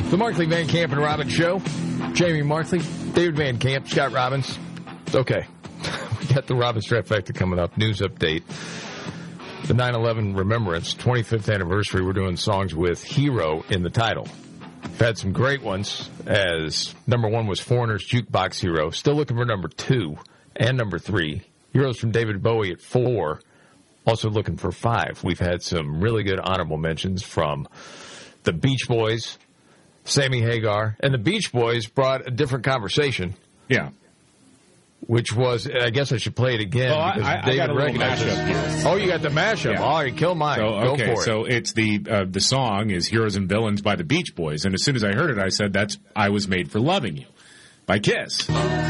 The Markley, Van Camp, and Robbins Show. Jamie Markley, David Van Camp, Scott Robbins. Okay. We got the Robbins Trifecta coming up. News update. The 9/11 Remembrance, 25th anniversary. We're doing songs with Hero in the title. We've had some great ones, as number 1 was Foreigner's Jukebox Hero. Still looking for number 2 and number 3. Heroes from David Bowie at 4. Also looking for 5. We've had some really good honorable mentions from the Beach Boys, Sammy Hagar, and the Beach Boys brought a different conversation. Yeah. Which was, I guess I should play it again. Well, because I got a little mashup here. Oh, you got the mashup. Yeah. Oh, you killed mine. So, okay, Go for it. so it's the song is Heroes and Villains by the Beach Boys. And as soon as I heard it, I said, I Was Made for Loving You by Kiss.